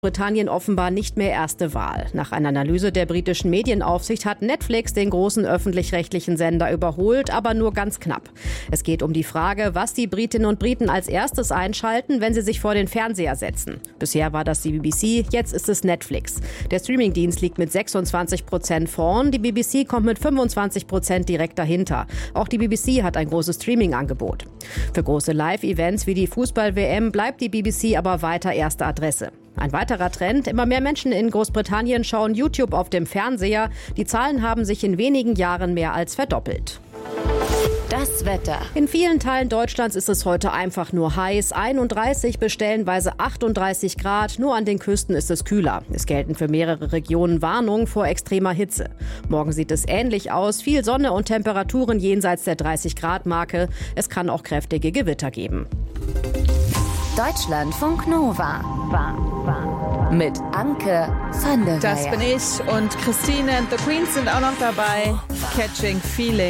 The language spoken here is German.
Großbritannien offenbar nicht mehr erste Wahl. Nach einer Analyse der britischen Medienaufsicht hat Netflix den großen öffentlich-rechtlichen Sender überholt, aber nur ganz knapp. Es geht um die Frage, was die Britinnen und Briten als erstes einschalten, wenn sie sich vor den Fernseher setzen. Bisher war das die BBC, jetzt ist es Netflix. Der Streamingdienst liegt mit 26% vorn, die BBC kommt mit 25% direkt dahinter. Auch die BBC hat ein großes Streaming-Angebot. Für große Live-Events wie die Fußball-WM bleibt die BBC aber weiter erste Adresse. Ein weiterer Trend: immer mehr Menschen in Großbritannien schauen YouTube auf dem Fernseher. Die Zahlen haben sich in wenigen Jahren mehr als verdoppelt. Das Wetter. In vielen Teilen Deutschlands ist es heute einfach nur heiß. 31 bis stellenweise 38 Grad. Nur an den Küsten ist es kühler. Es gelten für mehrere Regionen Warnungen vor extremer Hitze. Morgen sieht es ähnlich aus. Viel Sonne und Temperaturen jenseits der 30-Grad-Marke. Es kann auch kräftige Gewitter geben. Deutschlandfunk Nova. Mit Anke van der Weyer. Das bin ich und Christine and the Queens sind auch noch dabei. Catching Feeling.